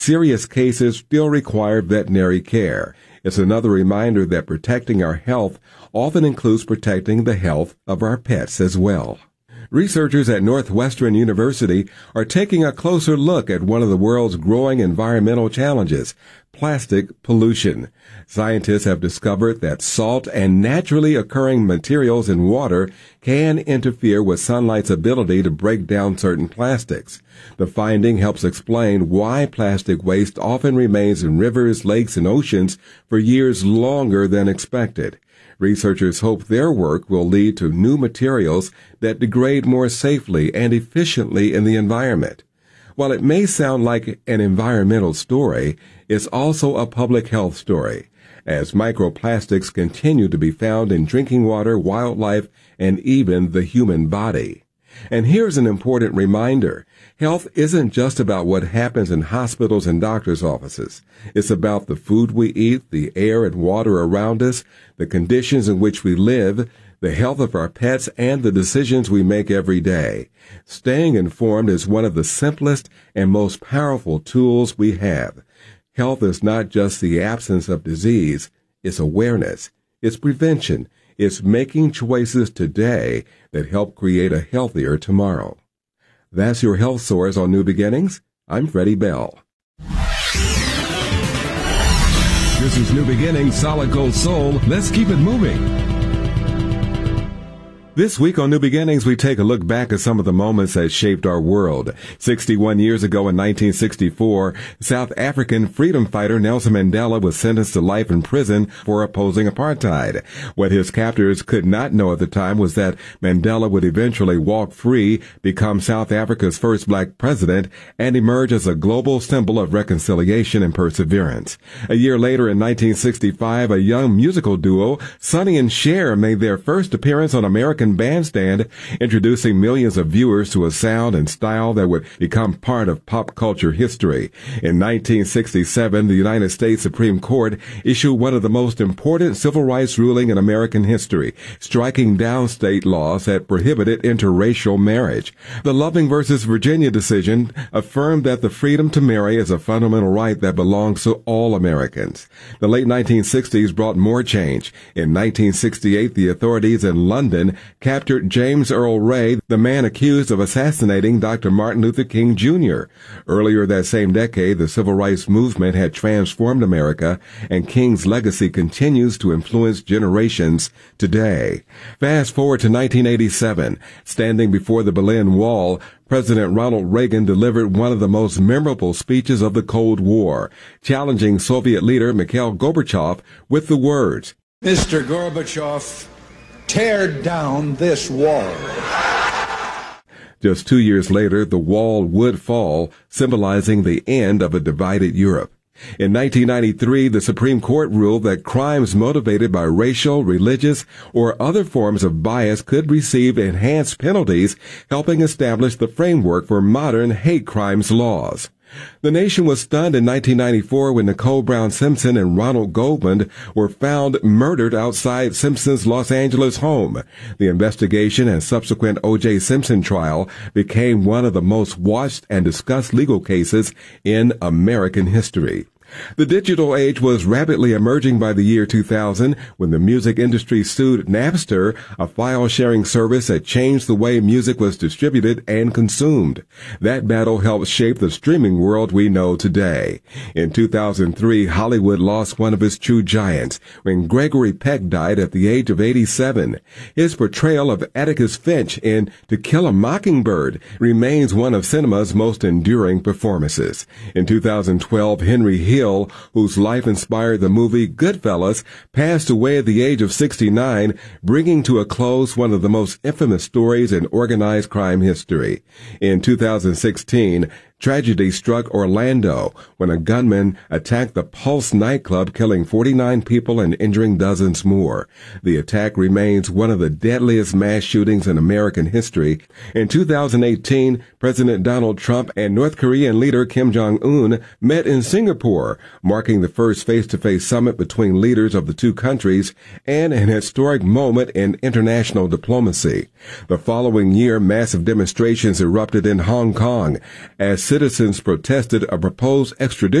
serious cases still require veterinary care. It's another reminder that protecting our health often includes protecting the health of our pets as well. Researchers at Northwestern University are taking a closer look at one of the world's growing environmental challenges, plastic pollution. Scientists have discovered that salt and naturally occurring materials in water can interfere with sunlight's ability to break down certain plastics. The finding helps explain why plastic waste often remains in rivers, lakes, and oceans for years longer than expected. Researchers hope their work will lead to new materials that degrade more safely and efficiently in the environment. While it may sound like an environmental story, it's also a public health story, as microplastics continue to be found in drinking water, wildlife, and even the human body. And here's an important reminder. Health isn't just about what happens in hospitals and doctors' offices. It's about the food we eat, the air and water around us, the conditions in which we live, the health of our pets, and the decisions we make every day. Staying informed is one of the simplest and most powerful tools we have. Health is not just the absence of disease. It's awareness. It's prevention. It's making choices today that help create a healthier tomorrow. That's your Health Source on New Beginnings. I'm Freddie Bell. This is New Beginnings, Solid Gold Soul. Let's keep it moving. This week on New Beginnings, we take a look back at some of the moments that shaped our world. 61 years ago in 1964, South African freedom fighter Nelson Mandela was sentenced to life in prison for opposing apartheid. What his captors could not know at the time was that Mandela would eventually walk free, become South Africa's first black president, and emerge as a global symbol of reconciliation and perseverance. A year later in 1965, a young musical duo, Sonny and Cher, made their first appearance on American Bandstand, introducing millions of viewers to a sound and style that would become part of pop culture history. In 1967, the United States Supreme Court issued one of the most important civil rights rulings in American history, striking down state laws that prohibited interracial marriage. The Loving versus Virginia decision affirmed that the freedom to marry is a fundamental right that belongs to all Americans. The late 1960s brought more change. In 1968, the authorities in London captured James Earl Ray, the man accused of assassinating Dr. Martin Luther King Jr. Earlier that same decade, the civil rights movement had transformed America, and King's legacy continues to influence generations today. Fast forward to 1987. Standing before the Berlin Wall, President Ronald Reagan delivered one of the most memorable speeches of the Cold War, challenging Soviet leader Mikhail Gorbachev with the words, "Mr. Gorbachev, tear down this wall." Just 2 years later, the wall would fall, symbolizing the end of a divided Europe. In 1993, the Supreme Court ruled that crimes motivated by racial, religious, or other forms of bias could receive enhanced penalties, helping establish the framework for modern hate crimes laws. The nation was stunned in 1994 when Nicole Brown Simpson and Ronald Goldman were found murdered outside Simpson's Los Angeles home. The investigation and subsequent O.J. Simpson trial became one of the most watched and discussed legal cases in American history. The digital age was rapidly emerging by the year 2000 when the music industry sued Napster, a file-sharing service that changed the way music was distributed and consumed. That battle helped shape the streaming world we know today. In 2003, Hollywood lost one of its true giants when Gregory Peck died at the age of 87. His portrayal of Atticus Finch in To Kill a Mockingbird remains one of cinema's most enduring performances. In 2012, Henry Hill, whose life inspired the movie Goodfellas, passed away at the age of 69, bringing to a close one of the most infamous stories in organized crime history. In 2016, tragedy struck Orlando when a gunman attacked the Pulse nightclub, killing 49 people and injuring dozens more. The attack remains one of the deadliest mass shootings in American history. In 2018, President Donald Trump and North Korean leader Kim Jong-un met in Singapore, marking the first face-to-face summit between leaders of the two countries and an historic moment in international diplomacy. The following year, massive demonstrations erupted in Hong Kong as citizens protested a proposed extradition